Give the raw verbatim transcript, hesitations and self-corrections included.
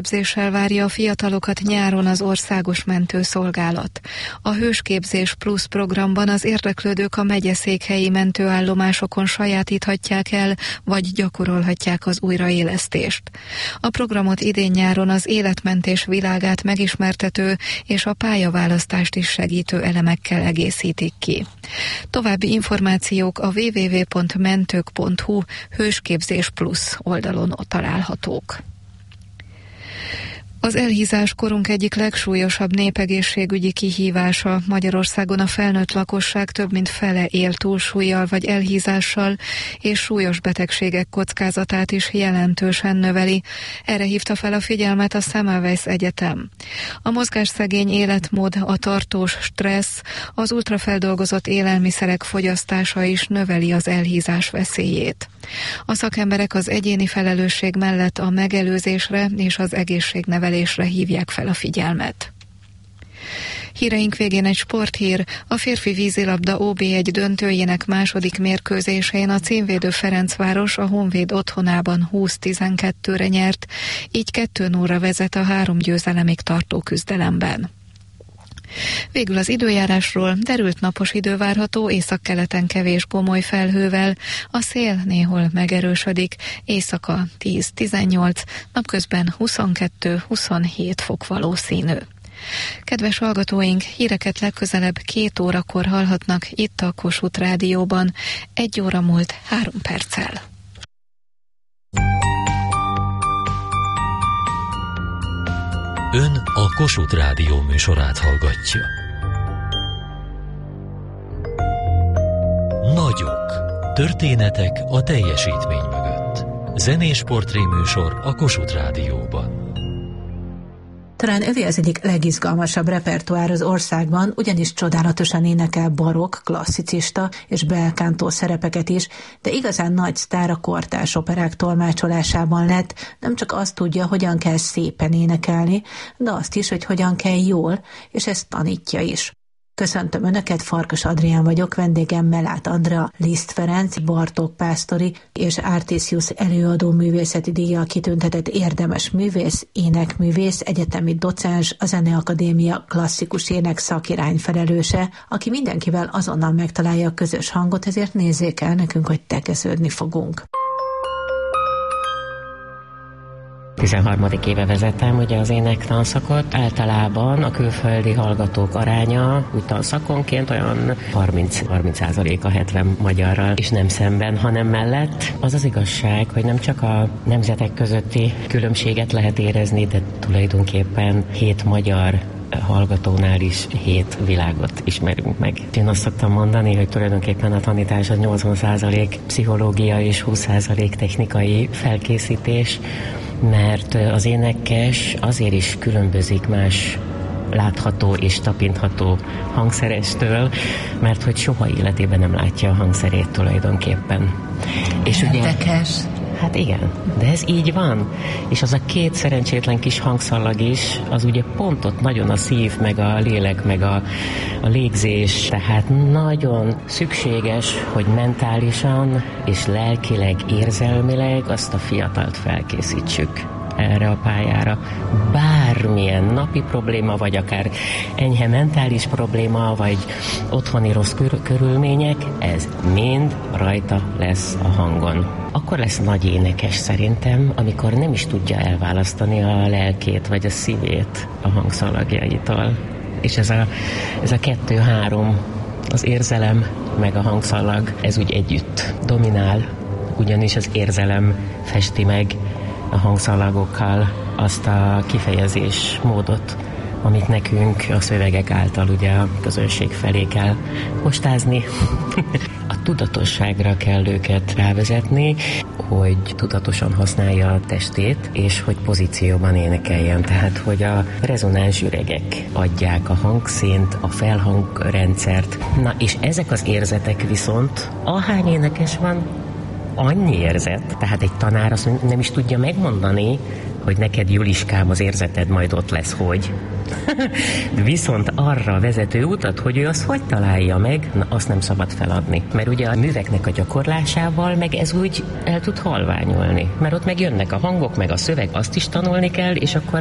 Képzéssel várja a fiatalokat nyáron az Országos Mentőszolgálat. A Hősképzés Plusz programban az érdeklődők a megyeszékhelyi mentőállomásokon sajátíthatják el, vagy gyakorolhatják az újraélesztést. A programot idén-nyáron az életmentés világát megismertető és a pályaválasztást is segítő elemekkel egészítik ki. További információk a double-u double-u double-u pont mentők pont hu Hősképzés Plusz oldalon találhatók. Az elhízás korunk egyik legsúlyosabb népegészségügyi kihívása. Magyarországon a felnőtt lakosság több mint fele él túlsúllyal vagy elhízással, és súlyos betegségek kockázatát is jelentősen növeli. Erre hívta fel a figyelmet a Semmelweis Egyetem. A mozgásszegény életmód, a tartós stressz, az ultrafeldolgozott élelmiszerek fogyasztása is növeli az elhízás veszélyét. A szakemberek az egyéni felelősség mellett a megelőzésre és az egészségnevelésre hívják fel a figyelmet. Híreink végén egy sporthír. A férfi vízilabda ó bé egy döntőjének második mérkőzésén a címvédő Ferencváros a Honvéd otthonában húsz tizenkettőre nyert, így kettő nullra vezet a három győzelemig tartó küzdelemben. Végül az időjárásról: derült napos idő várható, északkeleten kevés gomoly felhővel, a szél néhol megerősödik, éjszaka tíz-tizennyolc, napközben huszonkettő-huszonhét fok valószínű. Kedves hallgatóink, híreket legközelebb két órakor hallhatnak itt a Kossuth Rádióban, egy óra múlt három perccel. Ön a Kossuth Rádió műsorát hallgatja. Nagyok. Történetek a teljesítmény mögött. Zenés portréműsor a Kossuth Rádióban. Talán övé az egyik legizgalmasabb repertoár az országban, ugyanis csodálatosan énekel barokk, klasszicista és bel canto szerepeket is, de igazán nagy sztár a kortárs operák tolmácsolásában lett. Nem csak azt tudja, hogyan kell szépen énekelni, de azt is, hogy hogyan kell jól, és ezt tanítja is. Köszöntöm Önöket, Farkas Adrián vagyok, vendégem Mellát Andrea, Liszt Ferenc, Bartók Pásztori és Artisius előadó művészeti díjjal kitüntetett érdemes művész, énekművész, egyetemi docens, a Zeneakadémia klasszikus ének szakirány felelőse, aki mindenkivel azonnal megtalálja a közös hangot, ezért nézzék el nekünk, hogy tegeződni fogunk. tizenharmadik éve vezettem ugye az énektanszakot. Általában a külföldi hallgatók aránya úgy tanszakonként olyan harminc százalék a hetven magyarral, és nem szemben, hanem mellett. Az az igazság, hogy nem csak a nemzetek közötti különbséget lehet érezni, de tulajdonképpen hét magyar hallgatónál is hét világot ismerünk meg. Én azt szoktam mondani, hogy tulajdonképpen a tanítás az nyolcvan százalék pszichológia és húsz százalék technikai felkészítés, mert az énekes azért is különbözik más látható és tapintható hangszerestől, mert hogy soha életében nem látja a hangszerét tulajdonképpen. És érdekes. Ugye, hát igen, de ez így van. És az a két szerencsétlen kis hangszallag is, az ugye pont ott nagyon a szív, meg a lélek, meg a, a légzés. Tehát nagyon szükséges, hogy mentálisan és lelkileg, érzelmileg azt a fiatalt felkészítsük erre a pályára. Bármilyen napi probléma, vagy akár enyhe mentális probléma, vagy otthoni rossz kör- körülmények, ez mind rajta lesz a hangon. Akkor lesz nagy énekes szerintem, amikor nem is tudja elválasztani a lelkét vagy a szívét a hangszalagjaitól. És ez a, ez a kettő-három, az érzelem meg a hangszalag, ez úgy együtt dominál, ugyanis az érzelem festi meg a hangszalagokkal azt a kifejezés módot, amit nekünk a szövegek által ugye a közönség felé kell postázni. A tudatosságra kell őket rávezetni, hogy tudatosan használja a testét, és hogy pozícióban énekeljen. Tehát, hogy a rezonáns üregek adják a hangszínt, a felhangrendszert. Na, és ezek az érzetek viszont, ahány énekes van, annyi érzet, tehát egy tanár azt nem is tudja megmondani, hogy neked, Juliskám, az érzeted majd ott lesz, hogy. Viszont arra vezető utat, hogy ő azt hogy találja meg, na azt nem szabad feladni. Mert ugye a műveknek a gyakorlásával meg ez úgy el tud halványulni. Mert ott meg jönnek a hangok, meg a szöveg, azt is tanulni kell, és akkor